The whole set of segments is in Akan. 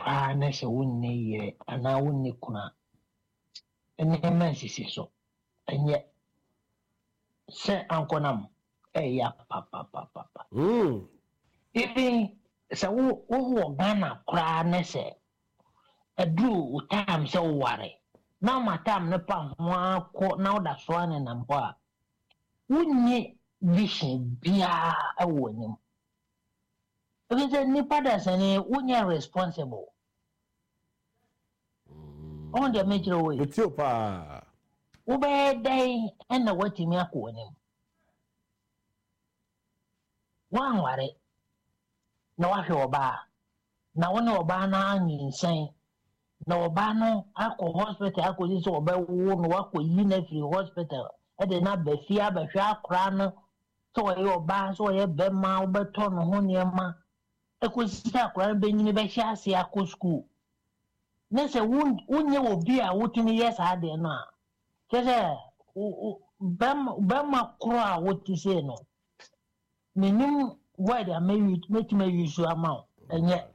cry na se wonni ye ana wonni kuna ene man sisi so enye se ankonam ya papa even se wo Ghana cry na se adru time se ware na ma time ne pa ho akọ na oda so ane nam ho a wonni vision bia awonim because nipa da sane wonni responsible on the major way Ethiopia ube dai ena watimi akonim wan ware na wahwe oba na woni oba na anyinsen na oba no akọ hospital akọ so oba wo no akọ yi na free hospital e de na be fia be hwa akra no so ye oba so ye be ma obeto no ho niema e ko sita akra be nyini be hia ase akọ school na se wonye obi a wotumi yes ade no a kese bema kro a woti se no menim why they make use amount enye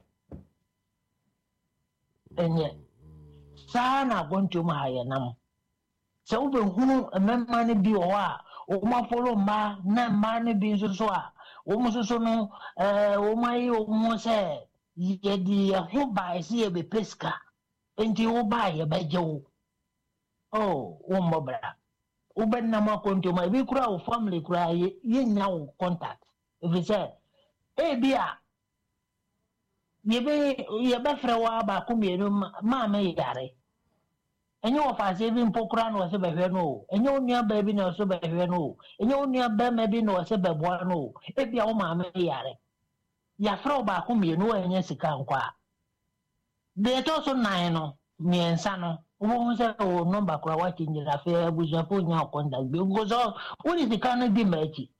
sana gonto ma haye nam se wo be hunu memma ne bi o a o ma follow ma na ma ne bi so a o mo so no o mai o mo se ye di ho ba se ye be peska enti wo ba ye ba jewo oh wo mbobra wo ben na ma konto ma bi kura o family kura ye nya wo contact if you say bia ye be frɛ wa ba ko mienu ma me yare enye wo fa se bi mpokura no se be hwe no enye onua ba bi na so be hwe no enye onua ba ma bi na se be boa no bia wo ma me yare ya frɛ ba ko mienu enye sika nkwa de to so nan no miensa no wo se o number kura wa tinjira fe abuja fo nya contact bi go so wo ni sika no di machi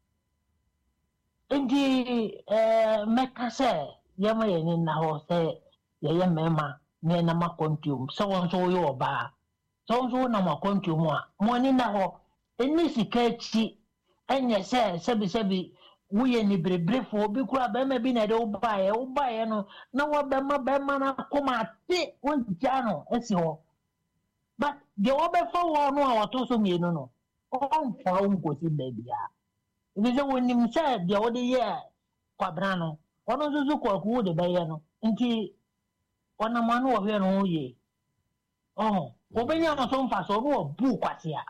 Ndi meka se yama ye na ho se ye mema ne na makontium so won so yo ba so na makontium a mo ni na ho eni sika chi enye se bi wuye ni brebrefo bi kura ba ma bi na de wo ba ye no na wo ba ma na koma ti won jano esi ho but de wo be fo wo no a to so mienu no on fa on go si baby a Because when you said the other year, Quabrano, one of those who the Bayano, until one a man of your own ye. Oh, Obenya was on fast or book was here.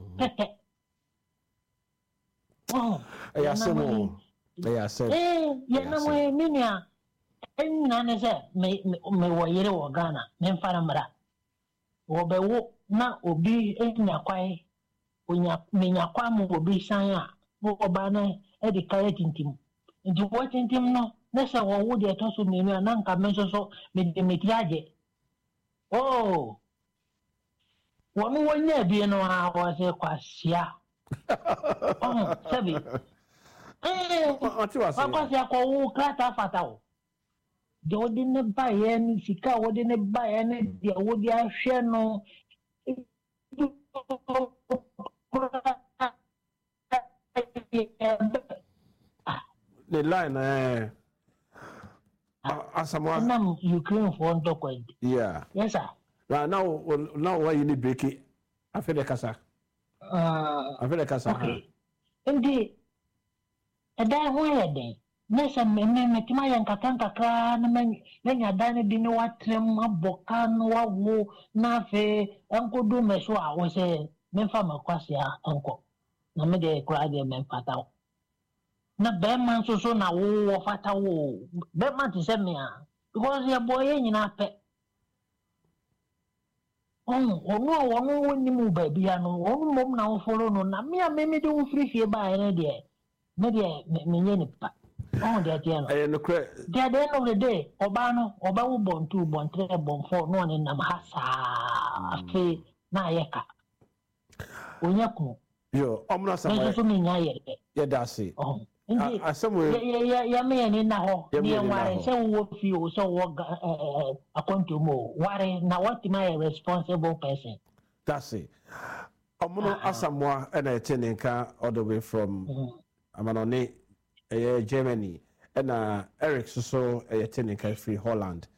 Oh, I said, Yanaway, Minia, and none said, may wire or Ghana, men Faramara. Or by walk now or be in your quiet when your quam will be shine. Obana e kaya tintim nti wo tintim no na se wo de to so menu na nka menso so me metiaje oh wonu wonya bi no a wo se kwasia oh sabi kwasia ko wo krata fatao de odi ne baye ni sika wo de ne baye ne de wo de ahwe no the line someone nam Ukraine for document yeah yes sir now why you need break it after the kasa okay ndi ada ho ya den nesa me tima ya nkaka na menya dane bi no watrem aboka no wawo na fe enkodu meso a wo se memfa makwasia enko na me de kura de memfata na be man so na wo fata wo be man ti se me a because ya boy nyina pe ono woni mu ba bia no ono mom na wo follow no na me de wo free fie ba ene de me nye ni pa de tie no no kre de end of the day oba wo bon 2 bon 3 bon 4 no ni na hasa afi na yeka onya ku yo omna sama so me nya ye that's it ya me ni na ho ni ware se wo fi o so wo akonto mo ware na what my responsible person that's it omno asamwa na etenenka all the way from amanone Germany and Eric so etenenka free Holland